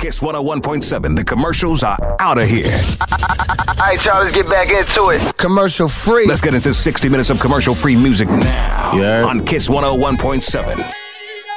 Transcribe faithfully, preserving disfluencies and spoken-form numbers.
Kiss one oh one point seven. The commercials are out of here. All right, y'all, let's get back into it. Commercial free. Let's get into sixty minutes of commercial free music now Yeah. on Kiss one oh one point seven.